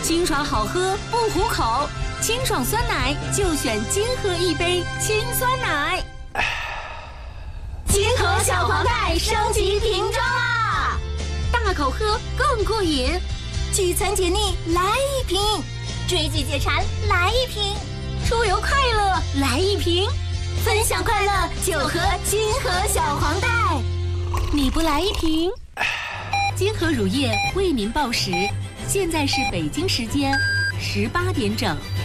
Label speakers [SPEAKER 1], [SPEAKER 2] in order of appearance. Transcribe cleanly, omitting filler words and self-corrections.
[SPEAKER 1] 清爽好喝不糊口，清爽酸奶就选金河一杯清酸奶。金河小黄袋升级瓶装啦！大口喝更过瘾，
[SPEAKER 2] 聚餐解腻来一瓶，追剧解馋来一瓶，
[SPEAKER 1] 出游快乐来一瓶，
[SPEAKER 2] 分享快乐就喝金河小黄袋。
[SPEAKER 1] 你不来一瓶？金河乳业为您报时，现在是北京时间18点整。